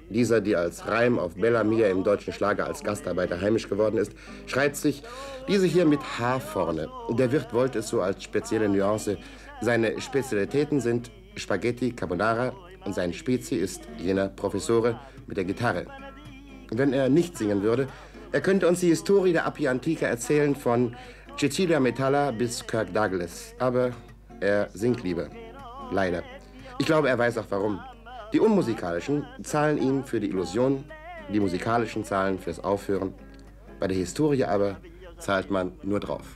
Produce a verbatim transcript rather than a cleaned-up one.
Dieser, die als Reim auf Bella Mia im deutschen Schlager als Gastarbeiter heimisch geworden ist, schreibt sich, diese hier mit H vorne. Der Wirt wollte es so als spezielle Nuance. Seine Spezialitäten sind Spaghetti Carbonara und sein Spezi ist jener Professore mit der Gitarre. Wenn er nicht singen würde, er könnte uns die Historie der Appia Antica erzählen, von Cecilia Metalla bis Kirk Douglas. Aber er singt lieber. Leider. Ich glaube, er weiß auch warum. Die Unmusikalischen zahlen ihm für die Illusion, die Musikalischen zahlen fürs Aufhören. Bei der Historie aber zahlt man nur drauf.